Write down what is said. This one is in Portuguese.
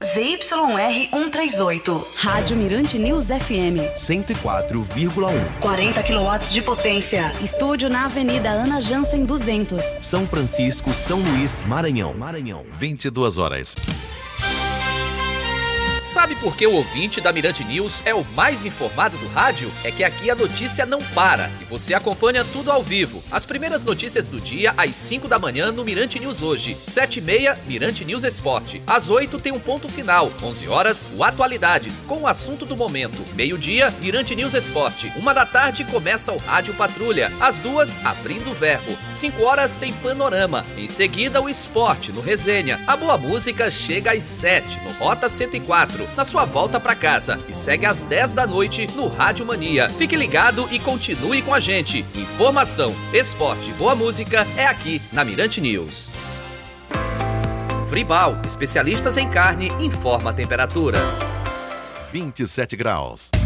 ZYR 138. Rádio Mirante News FM. 104,1. 40 kW de potência. Estúdio na Avenida Ana Jansen 200. São Francisco, São Luís, Maranhão. 22 horas. Sabe por que o ouvinte da Mirante News é o mais informado do rádio? É que aqui a notícia não para e você acompanha tudo ao vivo. As primeiras notícias do dia às 5 da manhã no Mirante News Hoje. 7h30, Mirante News Esporte. Às 8 tem um ponto final. 11 horas, o Atualidades, com o assunto do momento. Meio-dia, Mirante News Esporte. 1 da tarde começa o Rádio Patrulha. Às 2, Abrindo o Verbo. 5 horas tem Panorama. Em seguida, o Esporte no Resenha. A boa música chega às 7 no Rota 104. Na sua volta para casa e segue às 10 da noite no Rádio Mania. Fique ligado e continue com a gente. Informação, esporte e boa música é aqui na Mirante News. Fribal, especialistas em carne, informa a temperatura. 27 graus.